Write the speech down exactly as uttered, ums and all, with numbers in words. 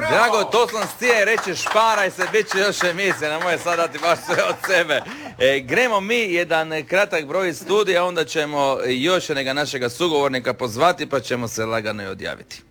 Drago, to sam stije reći šparaj se, bit će još emisija, ne moje sad dati baš sve od sebe. E, gremo mi jedan kratak broj studija, onda ćemo još neka našega sugovornika pozvati pa ćemo se lagano i odjaviti.